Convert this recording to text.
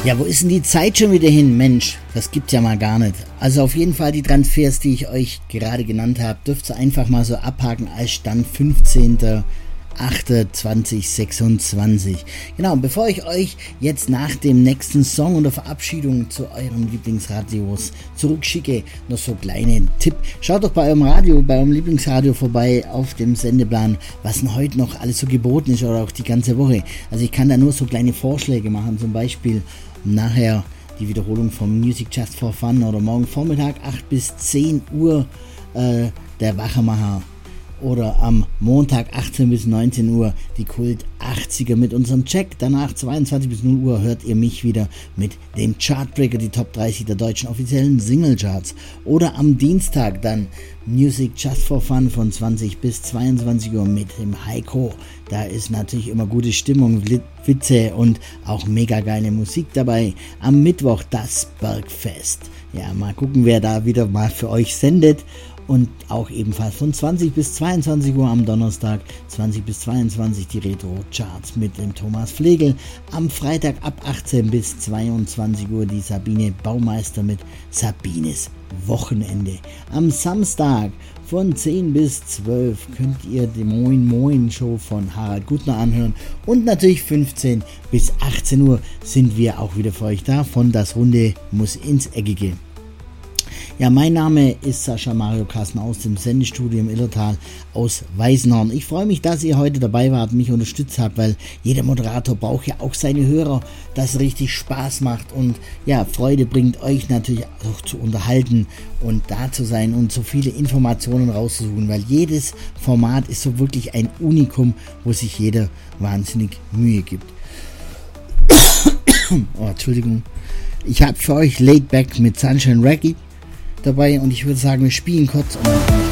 Ja, wo ist denn die Zeit schon wieder hin? Mensch, das gibt's ja mal gar nicht. Also auf jeden Fall die Transfers, die ich euch gerade genannt habe, dürft ihr einfach mal so abhaken als Stand 15.08.2026. Genau, und bevor ich euch jetzt nach dem nächsten Song und der Verabschiedung zu euren Lieblingsradios zurückschicke, noch so einen kleinen Tipp. Schaut doch bei eurem Radio, bei eurem Lieblingsradio vorbei auf dem Sendeplan, was denn heute noch alles so geboten ist oder auch die ganze Woche. Also ich kann da nur so kleine Vorschläge machen, zum Beispiel nachher die Wiederholung vom Music Just for Fun oder morgen Vormittag 8 bis 10 Uhr der Wachemacher. Oder am Montag 18 bis 19 Uhr die Kult 80er mit unserem Check. Danach 22 bis 0 Uhr hört ihr mich wieder mit dem Chartbreaker, die Top 30 der deutschen offiziellen Singlecharts. Oder am Dienstag dann Music Just for Fun von 20 bis 22 Uhr mit dem Heiko. Da ist natürlich immer gute Stimmung, Witze und auch mega geile Musik dabei. Am Mittwoch das Bergfest. Ja, mal gucken, wer da wieder mal für euch sendet. Und auch ebenfalls von 20 bis 22 Uhr am Donnerstag, 20 bis 22 die Retro-Charts mit dem Thomas Flegel. Am Freitag ab 18 bis 22 Uhr die Sabine Baumeister mit Sabines Wochenende. Am Samstag von 10 bis 12 könnt ihr die Moin Moin Show von Harald Gutner anhören. Und natürlich 15 bis 18 Uhr sind wir auch wieder für euch da von Das Runde muss ins Eckige. Ja, mein Name ist Sascha Mario Kasten aus dem Sendestudio im Illertal aus Weißenhorn. Ich freue mich, dass ihr heute dabei wart, mich unterstützt habt, weil jeder Moderator braucht ja auch seine Hörer, das richtig Spaß macht und ja, Freude bringt euch natürlich auch zu unterhalten und da zu sein und so viele Informationen rauszusuchen, weil jedes Format ist so wirklich ein Unikum, wo sich jeder wahnsinnig Mühe gibt. Oh, Entschuldigung. Ich habe für euch Laid Back mit Sunshine Reggae dabei und ich würde sagen, wir spielen kurz und dann